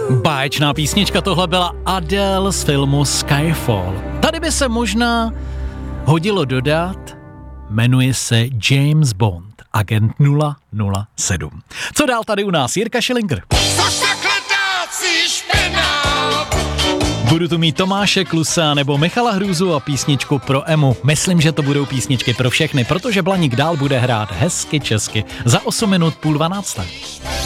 Báječná písnička, tohle byla Adele z filmu Skyfall. Tady by se možná hodilo dodat, jmenuje se James Bond, agent 007. Co dál tady u nás? Jirka Schillinger. Budu tu mít Tomáše Klusa nebo Michala Hrůzu a písničku pro Emu. Myslím, že to budou písničky pro všechny, protože Blaník dál bude hrát hezky česky za 8 minut 11:30.